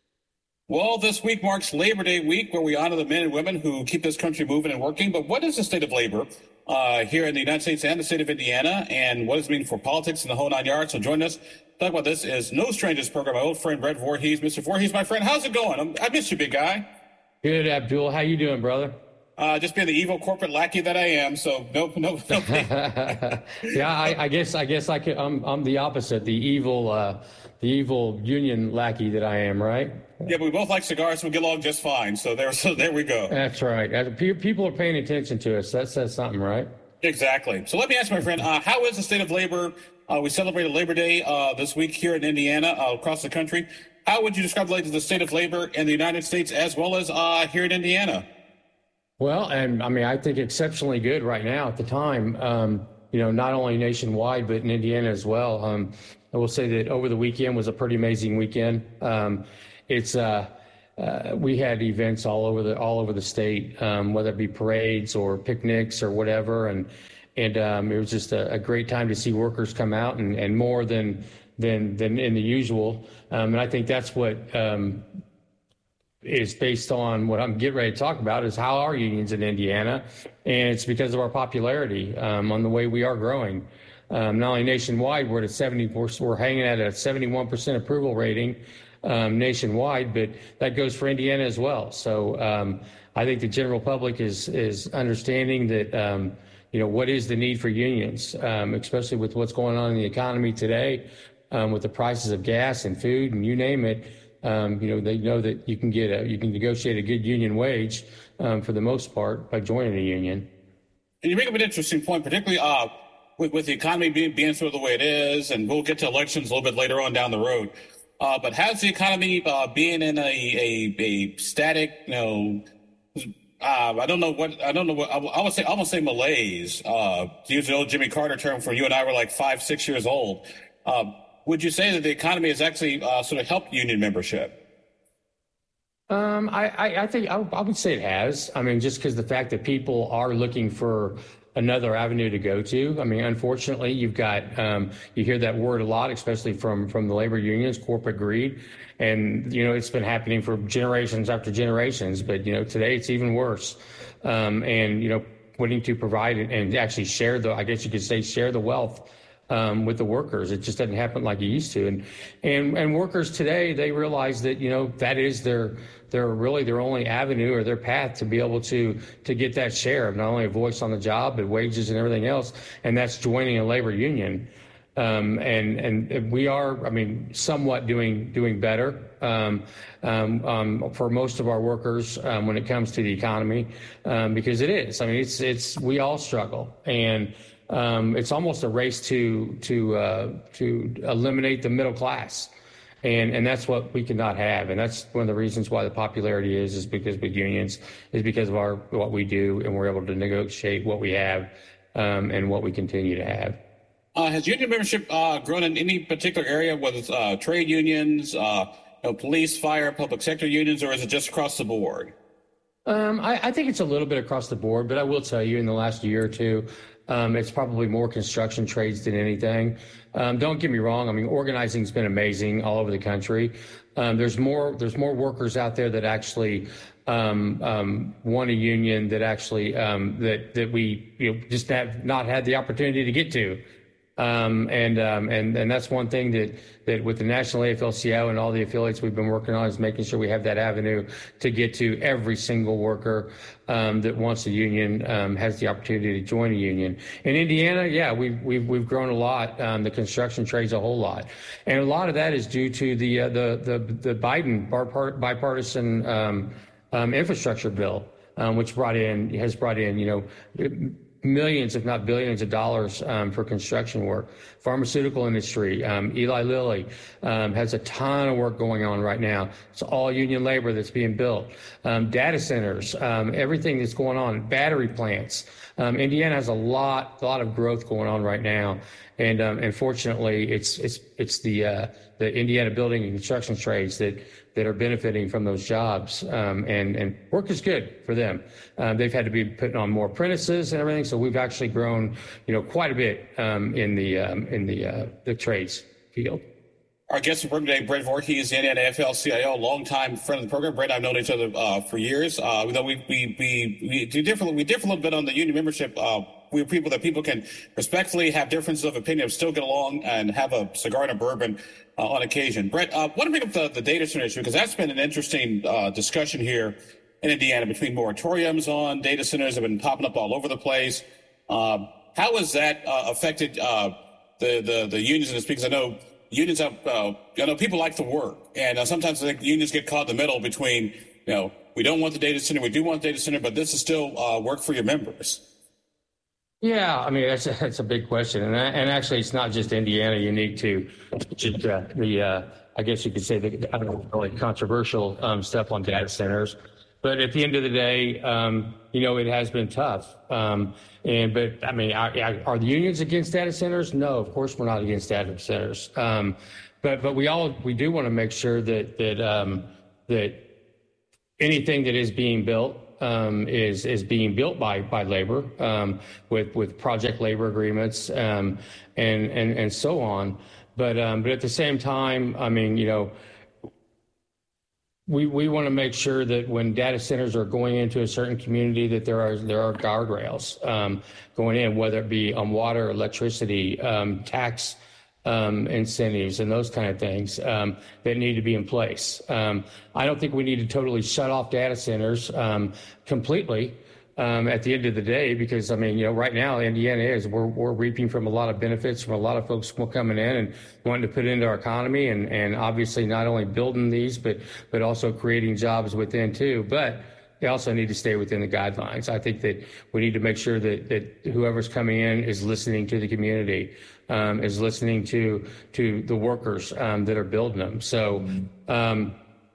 Well, this week marks Labor Day week, where we honor the men and women who keep this country moving and working. But what is the state of labor uh, here in the United States and the state of Indiana, and what does it mean for politics and the whole nine yards? So join us. Talk about this is No Strangers program. My old friend Brett Voorhees. Mister Voorhees, my friend, how's it going? I'm, I miss you, big guy.
Good, Abdul. How you doing, brother?
Uh, just being the evil corporate lackey that I am. So no, no, no.
Yeah, I, I guess I guess I could. I'm I'm the opposite. The evil, uh, the evil union lackey that I am. Right?
Yeah, but we both like cigars, so we get along just fine. So there, so there we go.
That's right. Uh, pe- People are paying attention to us. That says something, right?
Exactly. So let me ask my friend, uh, how is the state of labor? Uh, we celebrated Labor Day uh, this week here in Indiana, uh, across the country. How would you describe like, the state of labor in the United States as well as uh, here in Indiana?
Well, and I mean, I think exceptionally good right now at the time, um, you know, not only nationwide, but in Indiana as well. Um, I will say that over the weekend was a pretty amazing weekend. Um, it's, uh, uh, we had events all over the, all over the state, um, whether it be parades or picnics or whatever. And, and, um, it was just a, a great time to see workers come out and, and more than, than, than in the usual. Um, and I think that's what, um, is based on what I'm getting ready to talk about is how are unions in Indiana, and it's because of our popularity um, on the way we are growing. Um, not only nationwide, we're at a seventy, we're, we're hanging at a seventy-one percent approval rating um, nationwide, but that goes for Indiana as well. So um, I think the general public is is understanding that um, you know what is the need for unions, um, especially with what's going on in the economy today, um, with the prices of gas and food and you name it. Um, you know, they know that you can get a, you can negotiate a good union wage um, for the most part by joining a union.
And you bring up an interesting point, particularly uh, with, with the economy being, being sort of the way it is, and we'll get to elections a little bit later on down the road. Uh, but has the economy uh, being in a, a, a static, you know, uh, I don't know what, I don't know what, I, I would say, I would say malaise, uh, to use the old Jimmy Carter term from you and I were like five, six years old. Um, Would you say that the economy has actually uh, sort of helped union membership?
Um, I, I, I think I, I would say it has. I mean, just because the fact that people are looking for another avenue to go to. I mean, unfortunately, you've got um, you hear that word a lot, especially from from the labor unions, corporate greed, and you know it's been happening for generations after generations. But you know today it's even worse, um, and you know wanting to provide and actually share the, I guess you could say, share the wealth. Um, with the workers. It just doesn't happen like it used to. And, and, and workers today, they realize that, you know, that is their, their really their only avenue or their path to be able to, to get that share of not only a voice on the job, but wages and everything else. And that's joining a labor union. Um, and, and we are, I mean, somewhat doing, doing better, um, um, um, for most of our workers, um, when it comes to the economy, um, because it is, I mean, it's, it's, we all struggle. And, Um, it's almost a race to to uh, to eliminate the middle class, and and that's what we cannot have, and that's one of the reasons why the popularity is is because with unions is because of our what we do, and we're able to negotiate what we have um, and what we continue to have.
Uh, has union membership uh, grown in any particular area, whether it's uh, trade unions, uh, you know, police, fire, public sector unions, or is it just across the board?
Um, I, I think it's a little bit across the board, but I will tell you in the last year or two, um, it's probably more construction trades than anything. Um, don't get me wrong. I mean, organizing's been amazing all over the country. Um, there's more, there's more workers out there that actually, um, um, want a union that actually, um, that, that we, you know, just have not had the opportunity to get to. Um, and, um, and, and that's one thing that, that with the National A F L C I O and all the affiliates we've been working on is making sure we have that avenue to get to every single worker, um, that wants a union, um, has the opportunity to join a union. In Indiana, yeah, we've, we've, we've grown a lot. Um, the construction trades a whole lot. And a lot of that is due to the, uh, the, the, the Biden bipartisan, um, um, infrastructure bill, um, which brought in, has brought in, you know, millions, if not billions of dollars um, for construction work. Pharmaceutical industry, um, Eli Lilly um, has a ton of work going on right now. It's all union labor that's being built. Um, data centers, um, everything that's going on, battery plants. Um, Indiana has a lot, a lot of growth going on right now. And um, unfortunately, it's it's it's the uh, the Indiana building and construction trades that that are benefiting from those jobs, um, and and work is good for them. Um, they've had to be putting on more apprentices and everything, so we've actually grown, you know, quite a bit um, in the um, in the uh, the trades field.
Our guest for today, Brett Voorhees, Indiana A F L C I O, longtime friend of the program. Brett and I've known each other uh, for years. Uh, though we we we we do differ we differ a little bit on the union membership. Uh, we're people that people can respectfully have differences of opinion, still get along, and have a cigar and a bourbon uh, on occasion. Brett, I uh, want to bring up the, the data center issue because that's been an interesting uh, discussion here in Indiana between moratoriums on data centers that have been popping up all over the place. Um, how has that uh, affected uh, the, the the unions in this? Because I know unions have, uh, I know people like to work, and uh, sometimes I think unions get caught in the middle between, you know, we don't want the data center, we do want the data center, but this is still uh, work for your members. Yeah,
I mean, that's a, that's a big question. And, and actually, it's not just Indiana unique to just, uh, the, uh, I guess you could say, the I don't know, really controversial um, stuff on data centers. But at the end of the day, um, you know, it has been tough. Um, and but, I mean, are, are the unions against data centers? No, of course we're not against data centers. Um, but but we all we do want to make sure that that um, that anything that is being built um, is is being built by by labor um, with with project labor agreements um, and and and so on. But um, but at the same time, I mean, you know, we we want to make sure that when data centers are going into a certain community, that there are there are guardrails um, going in, whether it be on water, electricity, um, tax um, incentives, and those kind of things um, that need to be in place. Um, I don't think we need to totally shut off data centers um, completely. Um, at the end of the day, because I mean, you know, right now Indiana is we're we're reaping from a lot of benefits from a lot of folks coming in and wanting to put it into our economy, and and obviously not only building these, but but also creating jobs within too. But they also need to stay within the guidelines. I think that we need to make sure that that whoever's coming in is listening to the community, um, is listening to to the workers um, that are building them. So. Um,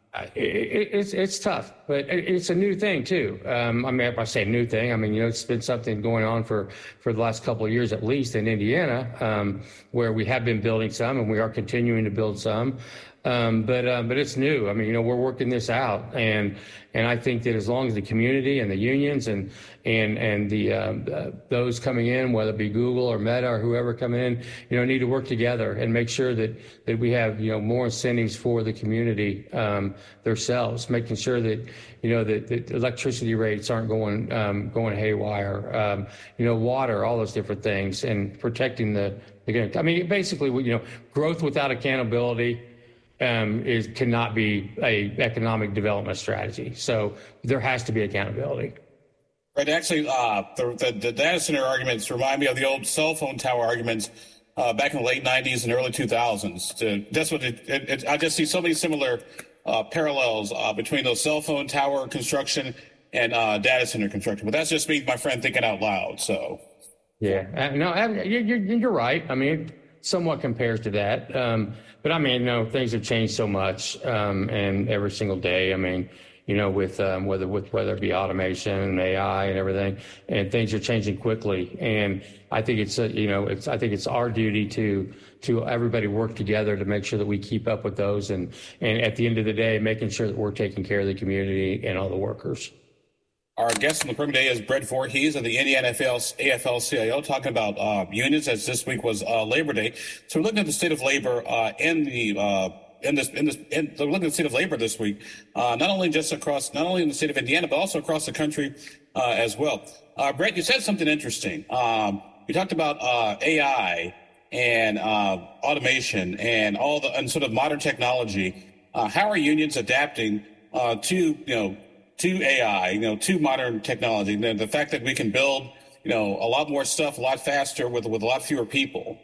It, it's it's tough, but it's a new thing too. Um, I mean, if I say new thing, I mean, you know, it's been something going on for, for the last couple of years at least in Indiana, um, where we have been building some and we are continuing to build some. Um, but um, but it's new. I mean, you know, we're working this out, and and I think that as long as the community and the unions and and and the um, uh, those coming in, whether it be Google or Meta or whoever coming in, you know, need to work together and make sure that that we have, you know, more incentives for the community um, themselves, making sure that, you know, that, that electricity rates aren't going um, going haywire, um, you know, water, all those different things, and protecting the. the I mean, basically, you know, growth without accountability. Um, is cannot be a economic development strategy. So there has to be accountability.
Right. Actually, uh, the, the, the data center arguments remind me of the old cell phone tower arguments uh, back in the late nineties and early two thousands. To, that's what it, it, it, I just see so many similar uh, parallels uh, between those cell phone tower construction and uh, data center construction. But that's just me, my friend, thinking out loud. So.
Yeah. Uh, no, you're, you're right. I mean, somewhat compares to that. Um, but I mean, you know, things have changed so much, um, and every single day, I mean, you know, with, um, whether, with, whether it be automation and A I and everything, and things are changing quickly. And I think it's, a, you know, it's, I think it's our duty to, to everybody work together to make sure that we keep up with those. And, and at the end of the day, making sure that we're taking care of the community and all the workers.
Our guest on the program today is Brett Voorhees of the Indiana A F L C I O, talking about uh, unions, as this week was uh, Labor Day. So we're looking at the state of labor uh, in the uh, in this in this in, we're looking at the state of labor this week, uh, not only just across not only in the state of Indiana, but also across the country uh, as well. Uh, Brett, you said something interesting. Um, you talked about uh, A I and uh, automation and all the and sort of modern technology. Uh, how are unions adapting uh, to you know? to A I, you know, to modern technology, the, the fact that we can build, you know, a lot more stuff a lot faster with with a lot fewer people?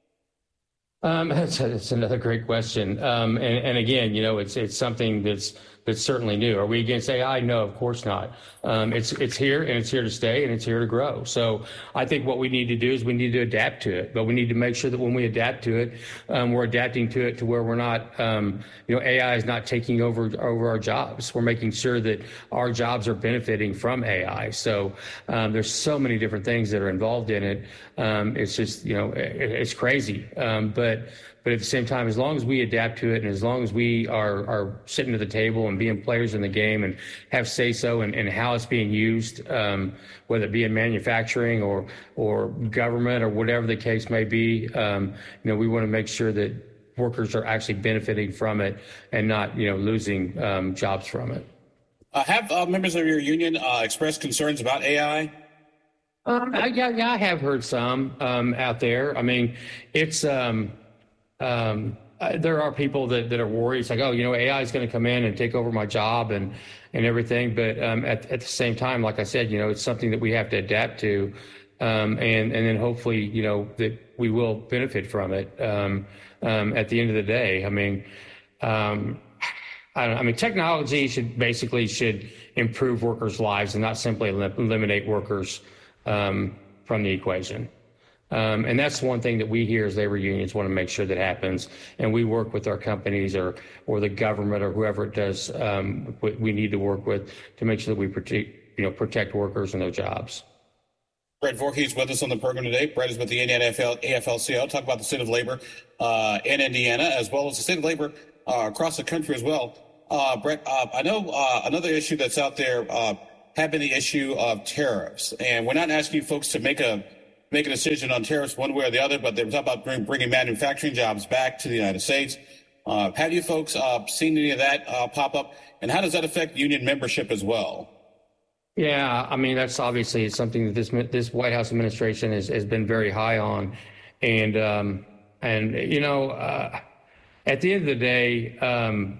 Um, that's, that's another great question. Um, and, and again, you know, it's it's something that's that's certainly new. Are we against A I? No, of course not. Um, it's it's here and it's here to stay and it's here to grow. So I think what we need to do is we need to adapt to it, but we need to make sure that when we adapt to it, um, we're adapting to it to where we're not, um, you know, A I is not taking over over our jobs. We're making sure that our jobs are benefiting from A I. So um, there's so many different things that are involved in it. Um, it's just, you know, it, it's crazy. Um, but But at the same time, as long as we adapt to it and as long as we are, are sitting at the table and being players in the game and have say-so and, and how it's being used, um, whether it be in manufacturing or or government or whatever the case may be, um, you know, we want to make sure that workers are actually benefiting from it and not, you know, losing um, jobs from it.
Uh, have uh, members of your union uh, expressed concerns about A I?
Um, I, yeah, yeah, I have heard some um, out there. I mean, it's... Um, Um, uh, there are people that, that are worried. It's like, oh, you know, A I is going to come in and take over my job and and everything. But um, at at the same time, like I said, you know, it's something that we have to adapt to, um, and and then hopefully, you know, that we will benefit from it. Um, um, at the end of the day, I mean, um, I, don't, I mean, technology should basically should improve workers' lives and not simply elim- eliminate workers um, from the equation. Um, and that's one thing that we here as labor unions want to make sure that happens. And we work with our companies or or the government or whoever it does um, we need to work with to make sure that we protect, you know, protect workers and their jobs.
Brett Voorhees with us on the program today. Brett is with the Indiana A F L C L. Talk about the state of labor uh, in Indiana as well as the state of labor uh, across the country as well. Uh, Brett, uh, I know uh, another issue that's out there uh, have been the issue of tariffs. And we're not asking you folks to make a make a decision on tariffs one way or the other, but they're talking about bring, bringing manufacturing jobs back to the United States. Uh, have you folks uh, seen any of that uh, pop up? And how does that affect union membership as well?
Yeah, I mean, that's obviously something that this this White House administration has, has been very high on. And, um, and you know, uh, at the end of the day, um,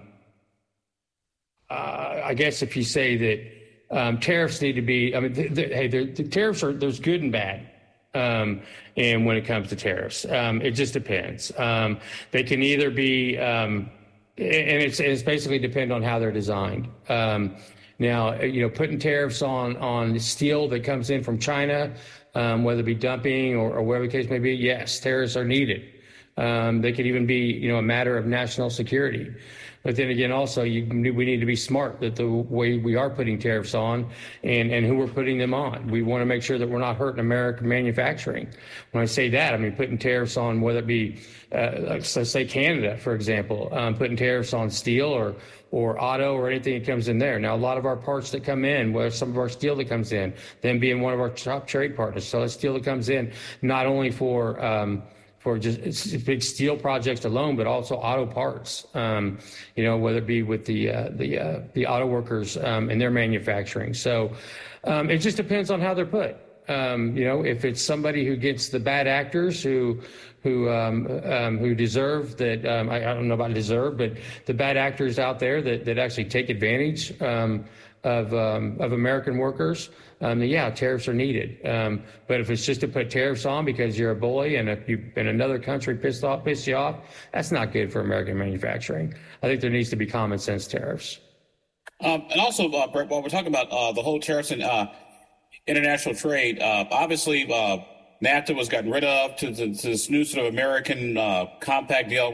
uh, I guess if you say that um, tariffs need to be, I mean, th- th- hey, the tariffs are, there's good and bad. Um, and when it comes to tariffs, um, it just depends. Um, they can either be, um, and it's, it's basically depend on how they're designed. Um, now, you know, putting tariffs on, on steel that comes in from China, um, whether it be dumping or, or whatever the case may be, yes, tariffs are needed. Um, they could even be, you know, a matter of national security. But then again, also, you, we need to be smart that the way we are putting tariffs on and, and who we're putting them on. We want to make sure that we're not hurting American manufacturing. When I say that, I mean putting tariffs on whether it be, uh, like, let's say Canada, for example, um, putting tariffs on steel or or auto or anything that comes in there. Now, a lot of our parts that come in, where some of our steel that comes in, them being one of our top trade partners. So that's steel that comes in not only for um, for just big steel projects alone, but also auto parts, um, you know, whether it be with the uh, the uh, the auto workers um, and their manufacturing. So um, it just depends on how they're put. Um, you know, if it's somebody who gets the bad actors who who um, um, who deserve that, um, I, I don't know about deserve, but the bad actors out there that, that actually take advantage um, of um, of American workers, um, then yeah, tariffs are needed. Um, but if it's just to put tariffs on because you're a bully and if you in another country pissed off, pissed you off, that's not good for American manufacturing. I think there needs to be common sense tariffs.
Um, and also, uh, Brett, while we're talking about uh, the whole tariffs and uh, international trade, uh, obviously uh, NAFTA was gotten rid of to, to, to this new sort of American uh, compact deal,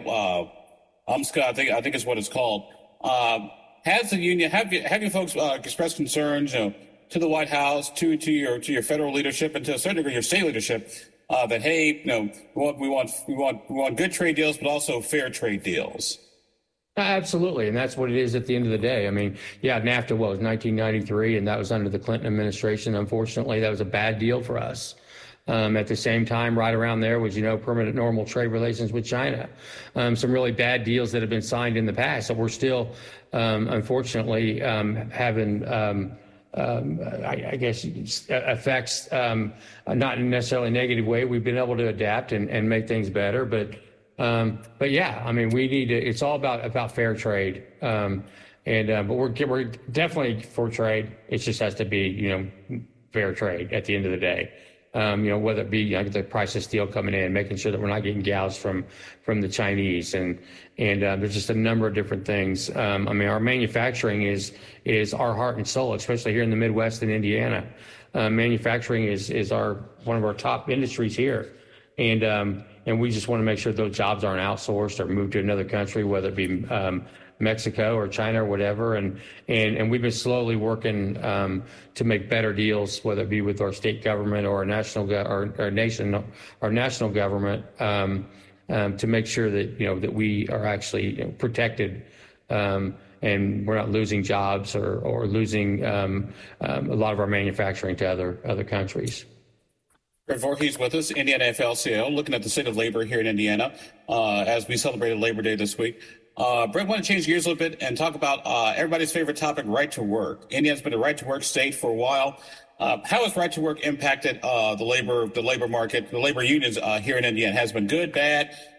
uh, UMSCA, I think I think is what it's called. Uh, has the union have you have you folks uh, expressed concerns, you know, to the White House, to to your to your federal leadership, and to a certain degree your state leadership, uh, that hey, you know, we want we want we want we want good trade deals, but also fair trade deals.
Absolutely, and that's what it is at the end of the day. I mean, yeah, NAFTA was nineteen ninety-three, and that was under the Clinton administration. Unfortunately, that was a bad deal for us. Um, at the same time, right around there was, you know, permanent normal trade relations with China. Um, some really bad deals that have been signed in the past that we're still, um, unfortunately, um, having, um, um, I, I guess, effects, um, not in a necessarily negative way. We've been able to adapt and, and make things better, but. Um, but yeah, I mean, we need to, it's all about, about fair trade. Um, and, uh, but we're, we're definitely for trade. It just has to be, you know, fair trade at the end of the day. Um, you know, whether it be like the price of steel coming in, making sure that we're not getting gouged from, from the Chinese and, and, uh, there's just a number of different things. Um, I mean, our manufacturing is, is our heart and soul, especially here in the Midwest and Indiana. Uh, manufacturing is, is our, one of our top industries here. And, um, and we just want to make sure those jobs aren't outsourced or moved to another country, whether it be um, Mexico or China or whatever. And and, and we've been slowly working um, to make better deals, whether it be with our state government or our national go- our, our nation, our national government, um, um, to make sure that you know that we are actually you know, protected. Um, and we're not losing jobs or or losing um, um, a lot of our manufacturing to other other countries.
Brett Voorhees with us, Indiana A F L C L, looking at the state of labor here in Indiana uh, as we celebrated Labor Day this week. Uh, Brett, I want to change gears a little bit and talk about uh, everybody's favorite topic, right to work. Indiana's been a right to work state for a while. Uh, how has right to work impacted uh, the labor the labor market, the labor unions uh, here in Indiana? Has it been good, bad?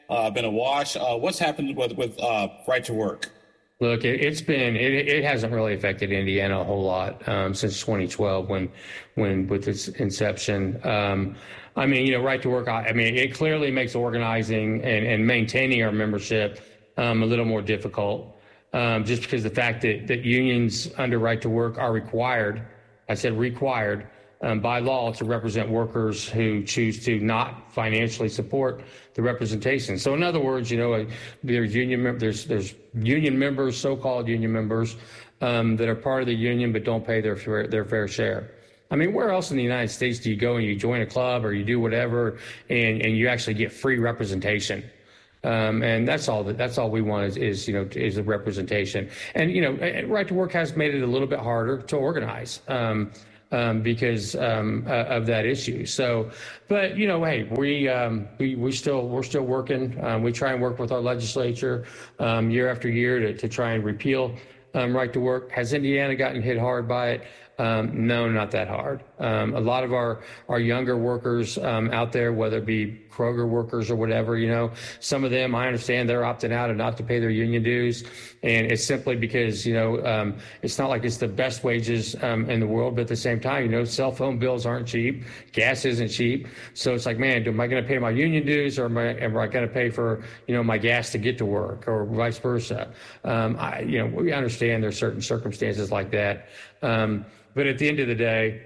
uh, been a wash. Uh, what's happened with with uh, right to work?
Look, it, it's been it, it hasn't really affected Indiana a whole lot um, since twenty twelve when when with its inception. Um, I mean, you know, right to work. I, I mean, it clearly makes organizing and, and maintaining our membership um, a little more difficult, um, just because the fact that that unions under right to work are required. I said required. Um, by law to represent workers who choose to not financially support the representation. So in other words, you know, there's union there's there's union members, so-called union members, um, that are part of the union but don't pay their fair, their fair share. I mean, where else in the United States do you go and you join a club or you do whatever and, and you actually get free representation? Um, and that's all that that's all we want is, is you know is a representation. And you know, right to work has made it a little bit harder to organize. Um, Um, because um, uh, of that issue. So, but you know, hey, we um, we we still we're still working. Um, we try and work with our legislature um, year after year to to try and repeal um, right to work. Has Indiana gotten hit hard by it? Um, no, not that hard. Um, a lot of our, our younger workers um, out there, whether it be Kroger workers or whatever, you know, some of them, I understand they're opting out and not to pay their union dues. And it's simply because, you know, um, it's not like it's the best wages um, in the world, but at the same time, you know, cell phone bills aren't cheap. Gas isn't cheap. So it's like, man, am I going to pay my union dues or am I, am I going to pay for, you know, my gas to get to work or vice versa? Um, I, you know, we understand there's certain circumstances like that. Um, But at the end of the day,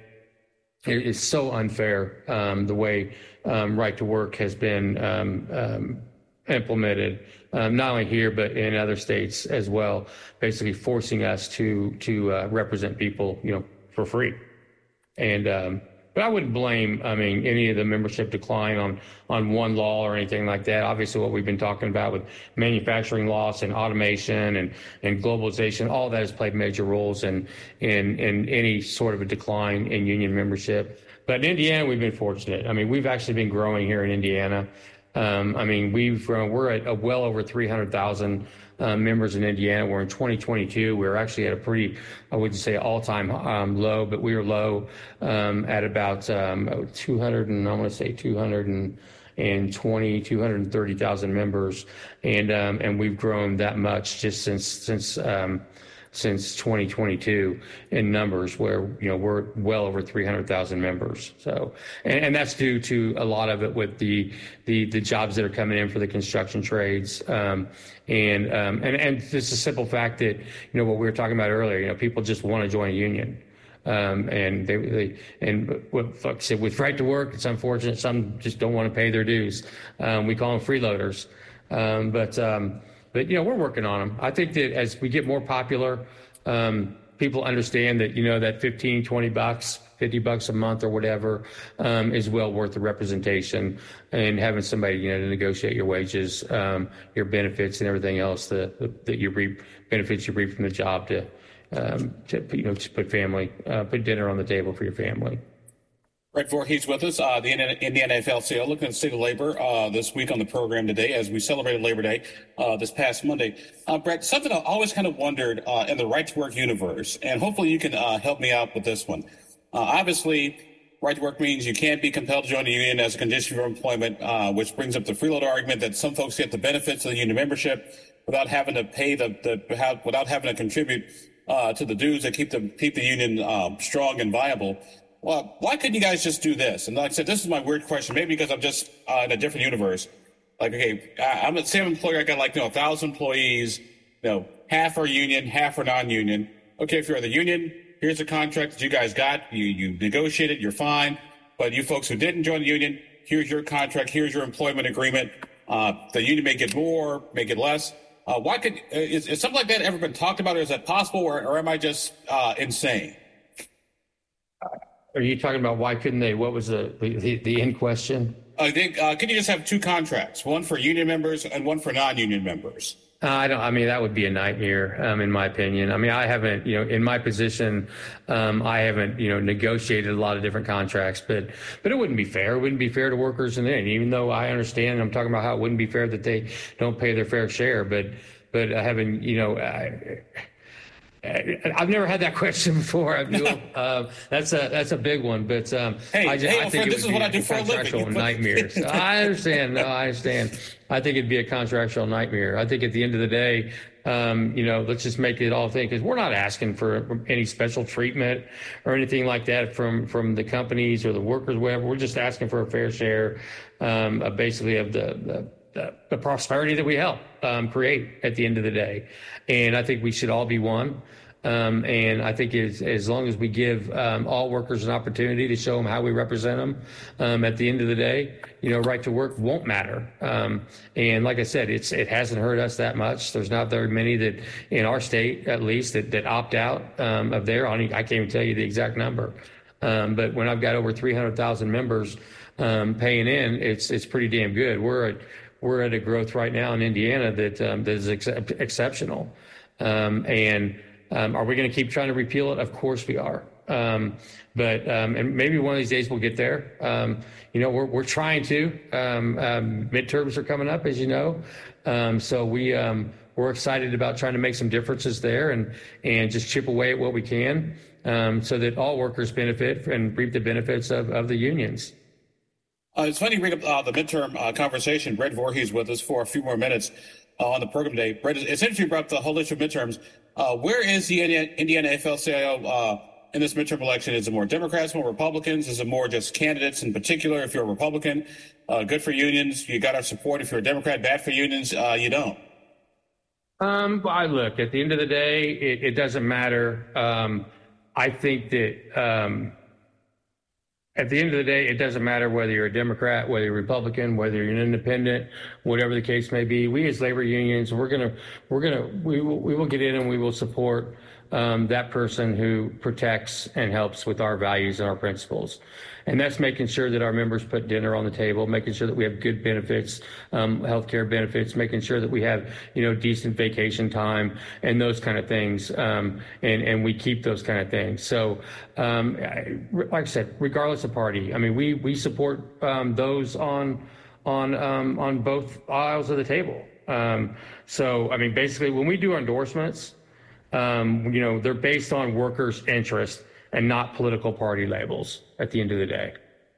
it is so unfair um, the way um, right to work has been um, um, implemented, um, not only here but in other states as well, basically forcing us to to uh, represent people, you know, for free. And um, but I wouldn't blame, I mean, any of the membership decline on on one law or anything like that. Obviously, what we've been talking about with manufacturing loss and automation and, and globalization, all that has played major roles in, in in any sort of a decline in union membership. But in Indiana, we've been fortunate. I mean, we've actually been growing here in Indiana. Um, I mean, we've grown, we're at a well over three hundred thousand uh, members in Indiana. We're in twenty twenty-two. We're actually at a pretty, I wouldn't say all-time um, low, but we were low um, at about um, two hundred and I want to say two hundred twenty, two hundred thirty thousand members, and um, and we've grown that much just since since. Um, since twenty twenty-two in numbers where, you know, we're well over three hundred thousand members. So, and, and that's due to a lot of it with the, the, the jobs that are coming in for the construction trades. Um, and, um, and, and just a simple fact that, you know, what we were talking about earlier, you know, people just want to join a union. Um, and they, they, and what like I said, with right to work, it's unfortunate. Some just don't want to pay their dues. Um, we call them freeloaders. Um, but, um, But, you know, we're working on them. I think that as we get more popular, um, people understand that, you know, that fifteen, twenty bucks, fifty bucks a month or whatever um, is well worth the representation, and having somebody, you know, to negotiate your wages, um, your benefits and everything else that, that you reap, benefits you reap from the job to, um, to you know, to put family, uh, put dinner on the table for your family.
Brett Voorhees with us, uh, the Indiana A F L C O, looking at the state of labor uh, this week on the program today as we celebrated Labor Day uh, this past Monday. Uh, Brett, something I always kind of wondered uh, in the right to work universe, and hopefully you can uh, help me out with this one. Uh, obviously, right to work means you can't be compelled to join a union as a condition for employment, uh, which brings up the freeloader argument that some folks get the benefits of the union membership without having to pay the, the have, without having to contribute uh, to the dues that keep the keep the union um, strong and viable. Well, why couldn't you guys just do this? And like I said, this is my weird question, maybe because I'm just uh, in a different universe. Like, okay, I'm the same employer. I got like, you know, a thousand employees, you know, half are union, half are non-union. Okay, if you're the union, here's the contract that you guys got. You, you negotiated, you're fine. But you folks who didn't join the union, here's your contract, here's your employment agreement. Uh, the union may get more, may get less. Uh, why could, is, is something like that ever been talked about, or is that possible, or, or am I just uh, insane?
Are you talking about why couldn't they? What was the the, the end question?
I think uh, can you just have two contracts, one for union members and one for non-union members?
Uh, I don't. I mean, that would be a nightmare, um, in my opinion. I mean, I haven't, you know, in my position, um, I haven't, you know, negotiated a lot of different contracts, but but it wouldn't be fair. It wouldn't be fair to workers, and then, even though I understand, I'm talking about how it wouldn't be fair that they don't pay their fair share, but but uh, having, you know. I, I've never had that question before, Abdul. um, that's a that's a big one, but um,
hey,
I, just,
hey,
I think
friend,
it
this
would
is
be
what I do
a
for a
contractual
living.
nightmare. So I understand. No, I understand. I think it'd be a contractual nightmare. I think at the end of the day, um, you know, let's just make it all thing, because we're not asking for any special treatment or anything like that from from the companies or the workers, whatever. We're just asking for a fair share, um, of basically of the, the The, the prosperity that we help um, create at the end of the day. And I think we should all be one. Um, and I think as, as long as we give um, all workers an opportunity to show them how we represent them, um, at the end of the day, you know, right to work won't matter. Um, and like I said, it's it hasn't hurt us that much. There's not very many that in our state, at least, that, that opt out um, of there. I can't even tell you the exact number. Um, but when I've got over three hundred thousand members um, paying in, it's it's pretty damn good. We're at We're at a growth right now in Indiana that um, that is ex- exceptional. Um, and um, are we going to keep trying to repeal it? Of course we are. Um, but um, and maybe one of these days we'll get there. Um, you know, we're we're trying to. Um, um, midterms are coming up, as you know. Um, so we um, we're excited about trying to make some differences there and and just chip away at what we can, um, so that all workers benefit and reap the benefits of, of the unions.
Uh, it's funny you bring up uh, the midterm uh, conversation. Brett Voorhees with us for a few more minutes uh, on the program today. Brett, it's interesting you brought up the whole issue of midterms. Uh, where is the Indiana A F L C I O uh, in this midterm election? Is it more Democrats, more Republicans? Is it more just candidates in particular? If you're a Republican, uh, good for unions, you got our support. If you're a Democrat, bad for unions, uh, you don't.
Um, I look, at the end of the day, it, it doesn't matter. Um, I think that um, at the end of the day, it doesn't matter whether you're a Democrat, whether you're a Republican, whether you're an independent, whatever the case may be. We as labor unions, we're gonna, we're gonna, we will, we will get in and we will support um, that person who protects and helps with our values and our principles. And that's making sure that our members put dinner on the table, making sure that we have good benefits, um, healthcare benefits, making sure that we have, you know, decent vacation time and those kind of things. Um, and, and we keep those kind of things. So, um, like I said, regardless of party, I mean, we, we support um, those on, on, um, on both aisles of the table. Um, so, I mean, basically, when we do our endorsements, um, you know, they're based on workers' interest and not political party labels at the end of the day.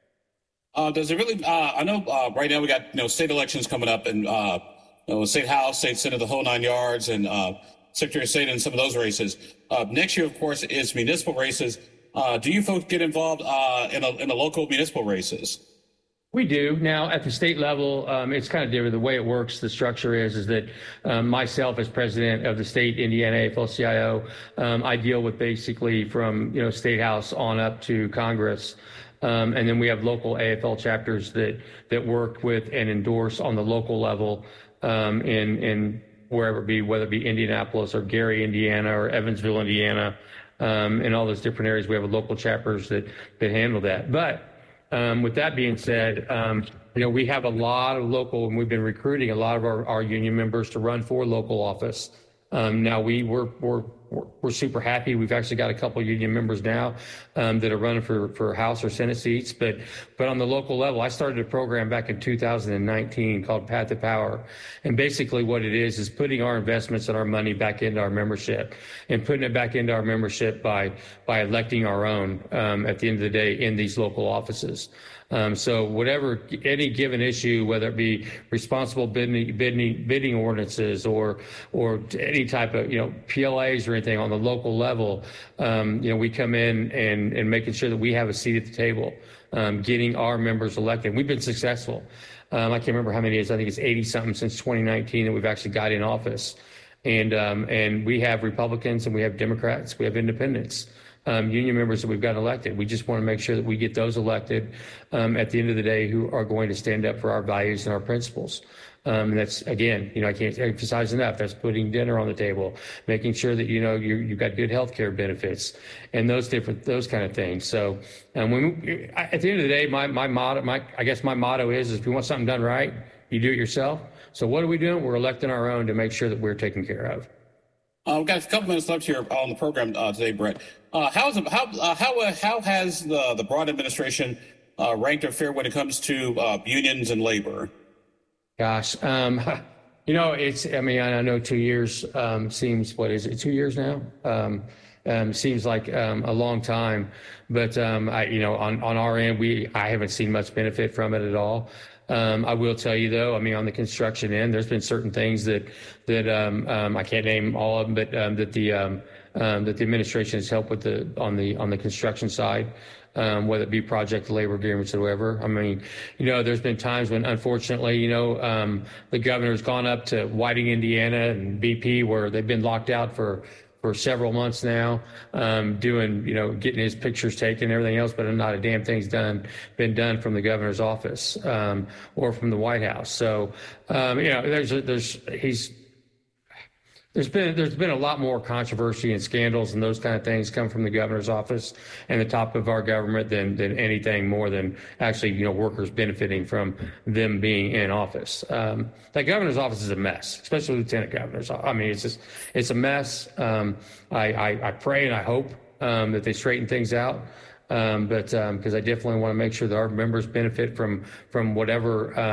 Uh, does it really, uh, I know uh, right now we got, you know, state elections coming up and, uh, you know, state house, state senate, the whole nine yards, and uh, secretary of state in some of those races. Uh, next year, of course, is municipal races. Uh, do you folks get involved uh, in, a, in the local municipal races?
We do. Now, at the state level, um, it's kind of different. The way it works, the structure is, is that um, myself as president of the state Indiana A F L C I O, um, I deal with basically from, you know, State House on up to Congress. Um, and then we have local A F L chapters that, that work with and endorse on the local level um, in, in wherever it be, whether it be Indianapolis or Gary, Indiana, or Evansville, Indiana, um, in all those different areas. We have local chapters that, that handle that. But Um, with that being said, um, you know, we have a lot of local, and we've been recruiting a lot of our, our union members to run for local office. Um, now we we're, we're we're super happy. We've actually got a couple of union members now um, that are running for, for House or Senate seats. But but on the local level, I started a program back in two thousand nineteen called Path to Power. And basically what it is is putting our investments and our money back into our membership and putting it back into our membership by by electing our own um, at the end of the day in these local offices. Um, so whatever, any given issue, whether it be responsible bidding, bidding, bidding ordinances or or any type of, you know, P L As or anything on the local level, um, you know, we come in and, and making sure that we have a seat at the table, um, getting our members elected. We've been successful. Um, I can't remember how many it is. I think it's eighty something since twenty nineteen that we've actually got in office. And, um, and we have Republicans and we have Democrats, we have independents. Um, union members that we've got elected. We just want to make sure that we get those elected um, at the end of the day who are going to stand up for our values and our principles. Um, and that's, again, you know, I can't emphasize enough. That's putting dinner on the table, making sure that, you know, you, you've got good health care benefits and those different, those kind of things. So um, when we, at the end of the day, my, my motto, my, I guess my motto is, is if you want something done right, you do it yourself. So what are we doing? We're electing our own to make sure that we're taken care of.
Uh, we've got a couple minutes left here on the program uh, today, Brett. Uh, how's how uh, how uh, how has the the Broad administration uh, ranked or fared when it comes to uh, unions and labor?
Gosh, um, You know, it's, I mean, I know two years um, seems, what is it, two years now? Um, um, seems like um, a long time, but um, I, you know, on, on our end, we, I haven't seen much benefit from it at all. Um, I will tell you though, I mean, on the construction end, there's been certain things that, that um, um, I can't name all of them, but um, that the, um, um, that the administration has helped with the, on the, on the construction side. Um, whether it be project labor agreements or whatever. I mean, you know, there's been times when, unfortunately, you know, um, the governor's gone up to Whiting, Indiana, and B P, where they've been locked out for for several months now, um, doing, you know, getting his pictures taken and everything else, but not a damn thing's done been done from the governor's office um, or from the White House. So, um, you know, there's there's he's. There's been there's been a lot more controversy and scandals and those kind of things come from the governor's office and the top of our government than than anything more than actually, you know, workers benefiting from them being in office. Um, that governor's office is a mess, especially lieutenant governors. I mean, it's just it's a mess. Um, I, I I pray and I hope um, that they straighten things out. Um, but because um, I definitely want to make sure that our members benefit from from whatever. Um,